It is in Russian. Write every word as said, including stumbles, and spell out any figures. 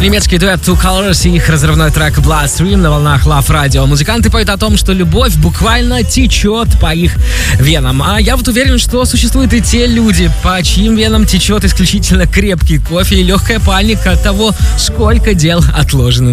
Немецкий дуэт Two Colors и их разрывной трек Bloodstream на волнах Love Radio. Музыканты поют о том, что любовь буквально течет по их венам. А я вот уверен, что существуют и те люди, по чьим венам течет исключительно крепкий кофе и легкая паника от того, сколько дел отложено